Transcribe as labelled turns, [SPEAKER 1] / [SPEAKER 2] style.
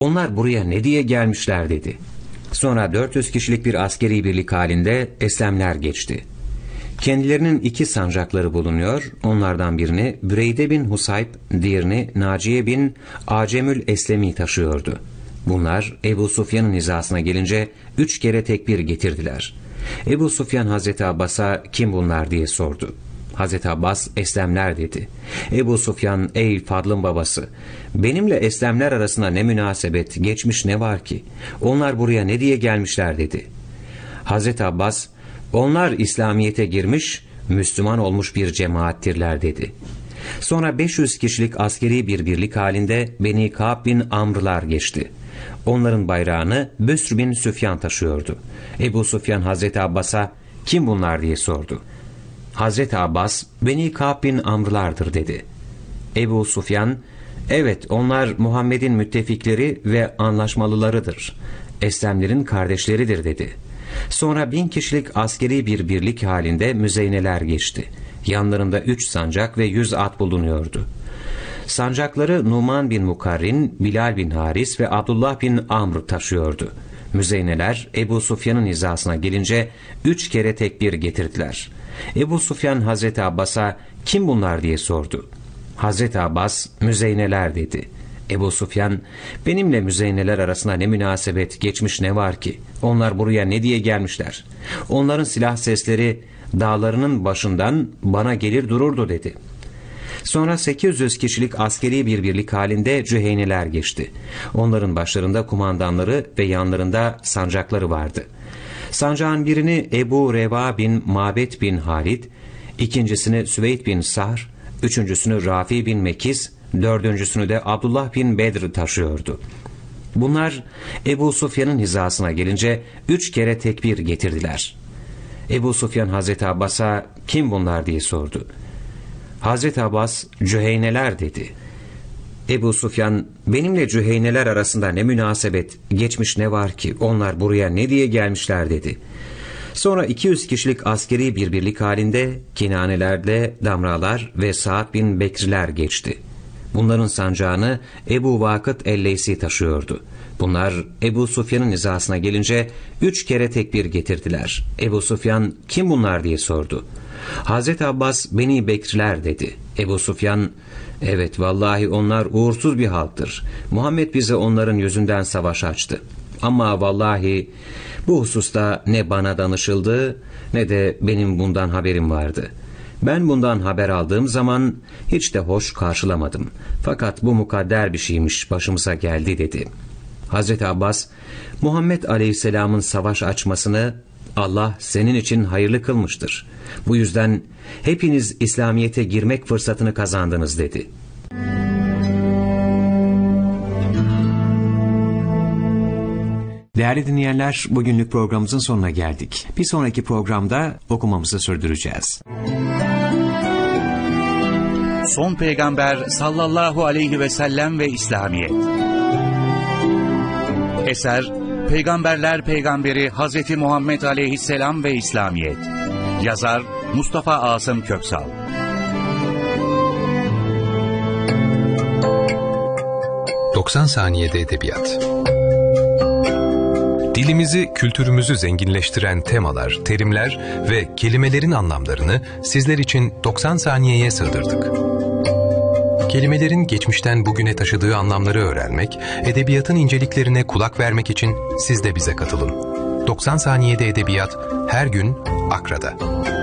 [SPEAKER 1] onlar buraya ne diye gelmişler dedi. Sonra 400 kişilik bir askeri birlik halinde Eslemler geçti. Kendilerinin 2 sancakları bulunuyor, onlardan birini Büreyde bin Husayb, diğerini Naciye bin Acemül Eslemi taşıyordu. Bunlar Ebu Sufyan'ın hizasına gelince 3 kere tekbir getirdiler. Ebu Sufyan Hazreti Abbas'a kim bunlar diye sordu. Hazreti Abbas Eslemler dedi. Ebu Sufyan, ey Fadl'ın babası, benimle Eslemler arasında ne münasebet, geçmiş ne var ki? Onlar buraya ne diye gelmişler dedi. Hazreti Abbas, onlar İslamiyet'e girmiş, Müslüman olmuş bir cemaattirler dedi. Sonra 500 kişilik askeri bir birlik halinde Beni Ka'b bin Amr'lar geçti. Onların bayrağını Büsr bin Süfyan taşıyordu. Ebu Sufyan Hazreti Abbas'a kim bunlar diye sordu. Hazreti Abbas, Beni Ka'b bin Amr'lardır dedi. Ebu Sufyan, evet onlar Muhammed'in müttefikleri ve anlaşmalılarıdır. Eslemlerin kardeşleridir dedi. Sonra 1000 kişilik askeri bir birlik halinde Müzeyneler geçti. Yanlarında 3 sancak ve 100 at bulunuyordu. Sancakları Numan bin Mukarrin, Bilal bin Haris ve Abdullah bin Amr taşıyordu. Müzeyneler Ebu Sufyan'ın hizasına gelince 3 kere tekbir getirdiler. Ebu Sufyan Hazreti Abbas'a kim bunlar diye sordu. Hazreti Abbas Müzeyneler dedi. Ebu Sufyan, benimle Müzeyneler arasında ne münasebet, geçmiş ne var ki? Onlar buraya ne diye gelmişler? Onların silah sesleri dağlarının başından bana gelir dururdu dedi. Sonra 800 kişilik askeri bir birlik halinde Cüheyniler geçti. Onların başlarında kumandanları ve yanlarında sancakları vardı. Sancağın birini Ebu Reva bin Mabet bin Halid, ikincisini Süveyd bin Sahr, üçüncüsünü Rafi bin Mekiz, dördüncüsünü de Abdullah bin Bedr taşıyordu. Bunlar Ebu Sufyan'ın hizasına gelince 3 kere tekbir getirdiler. Ebu Sufyan Hazreti Abbas'a kim bunlar diye sordu. Hazreti Abbas Cüheyneler dedi. Ebu Sufyan, benimle Cüheyneler arasında ne münasebet, geçmiş ne var ki? Onlar buraya ne diye gelmişler dedi. Sonra 200 kişilik askeri bir birlik halinde Kinanelerle Damralar ve Sa'd bin Bekriler geçti. Bunların sancağını Ebu Vakıt el-Leysi taşıyordu. Bunlar Ebu Sufyan'ın hizasına gelince 3 kere tekbir getirdiler. Ebu Sufyan kim bunlar diye sordu. Hazreti Abbas Beni Bekriler dedi. Ebu Sufyan, evet vallahi onlar uğursuz bir halktır. Muhammed bize onların yüzünden savaş açtı. Ama vallahi bu hususta ne bana danışıldı ne de benim bundan haberim vardı. Ben bundan haber aldığım zaman hiç de hoş karşılamadım. Fakat bu mukadder bir şeymiş, başımıza geldi dedi. Hazreti Abbas, Muhammed Aleyhisselam'ın savaş açmasını Allah senin için hayırlı kılmıştır. Bu yüzden hepiniz İslamiyet'e girmek fırsatını kazandınız dedi. Değerli dinleyenler, bugünlük programımızın sonuna geldik. Bir sonraki programda okumamızı sürdüreceğiz.
[SPEAKER 2] Son Peygamber sallallahu aleyhi ve sellem ve İslamiyet. Eser Peygamberler Peygamberi Hazreti Muhammed Aleyhisselam ve İslamiyet. Yazar Mustafa Asım Köksal.
[SPEAKER 3] ...90 saniyede edebiyat. Dilimizi, kültürümüzü zenginleştiren temalar, terimler ve kelimelerin anlamlarını sizler için 90 saniyeye sığdırdık. Kelimelerin geçmişten bugüne taşıdığı anlamları öğrenmek, edebiyatın inceliklerine kulak vermek için siz de bize katılın. 90 saniyede edebiyat her gün Akra'da.